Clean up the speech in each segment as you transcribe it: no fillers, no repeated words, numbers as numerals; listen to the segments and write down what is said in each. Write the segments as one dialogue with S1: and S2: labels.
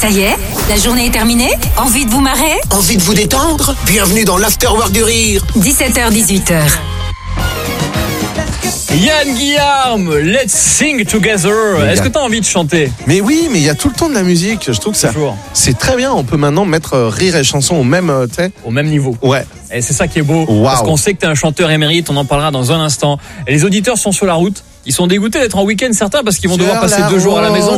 S1: Ça y est, la journée est terminée? Envie de vous marrer?
S2: Envie de vous détendre? Bienvenue dans l'Afterwork du Rire.
S1: 17h-18h.
S3: Yann Guillaume, let's sing together. Est-ce que tu as envie de chanter?
S4: Mais oui, mais il y a tout le temps de la musique. Je trouve que ça, c'est très bien. On peut maintenant mettre rire et chanson au même
S3: niveau.
S4: Ouais.
S3: Et c'est ça qui est beau.
S4: Wow.
S3: Parce qu'on sait que tu es un chanteur émérite. On en parlera dans un instant. Et les auditeurs sont sur la route. Ils sont dégoûtés d'être en week-end, certains, parce qu'ils vont devoir passer 2 jours à la maison.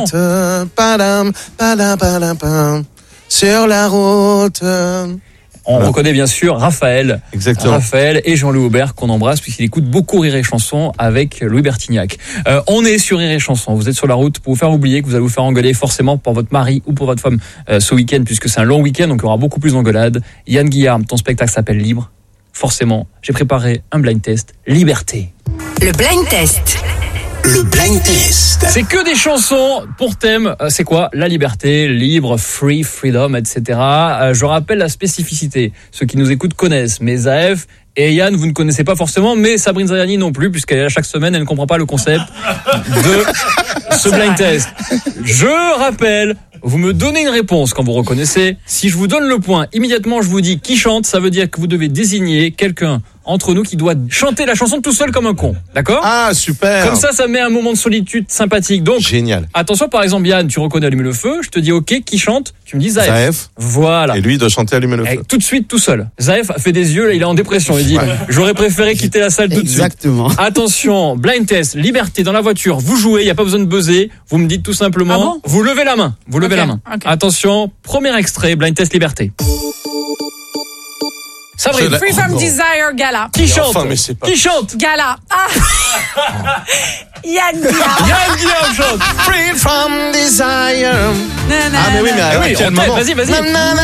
S4: Sur la route.
S3: On reconnaît bien sûr Raphaël.
S4: Exactement.
S3: Raphaël et Jean-Louis Aubert qu'on embrasse puisqu'il écoute beaucoup Rire et Chanson avec Louis Bertignac. On est sur Rire et Chanson. Vous êtes sur la route pour vous faire oublier que vous allez vous faire engueuler forcément pour votre mari ou pour votre femme ce week-end puisque c'est un long week-end donc il y aura beaucoup plus d'engueulades. Yann Guillaume, ton spectacle s'appelle Libre. Forcément, j'ai préparé un blind test. Liberté.
S1: Le blind test.
S2: Le blind test.
S3: C'est que des chansons pour thème, c'est quoi? La liberté, libre, free, freedom, etc. Je rappelle la spécificité. Ceux qui nous écoutent connaissent, mais Zaef et Yann, vous ne connaissez pas forcément, mais Sabrine Zariani non plus, puisqu'elle est là chaque semaine, elle ne comprend pas le concept de ce blind test. Je rappelle, vous me donnez une réponse quand vous reconnaissez. Si je vous donne le point, immédiatement je vous dis qui chante, ça veut dire que vous devez désigner quelqu'un entre nous qui doit chanter la chanson tout seul comme un con. D'accord?
S4: Ah, super.
S3: Comme ça met un moment de solitude sympathique. Donc,
S4: génial.
S3: Attention, par exemple, Yann, tu reconnais Allumer le feu. Je te dis OK, qui chante? Tu me dis Zaef.
S4: Zaef.
S3: Voilà.
S4: Et lui, il doit chanter Allumer le feu.
S3: Tout de suite, tout seul. Zaef fait des yeux, là, il est en dépression. Il dit, j'aurais préféré quitter la salle tout de suite.
S5: Exactement.
S3: Attention, blind test, liberté dans la voiture. Vous jouez, il n'y a pas besoin de buzzer. Vous me dites tout simplement, vous levez la main. Vous levez la main.
S6: Okay.
S3: Attention, premier extrait, blind test, liberté. Sabrine.
S6: Free from Desire, Gala.
S3: Qui chante?
S4: Enfin, mais c'est pas...
S3: Qui chante?
S6: Gala. Ah. Yann Guillaume.
S3: Yann Guillaume chante.
S4: Free from desire.
S6: Nanana.
S4: Ah, mais oui, mais à
S3: Oui,
S4: quel
S3: on t'aide,
S4: moment?
S3: vas-y.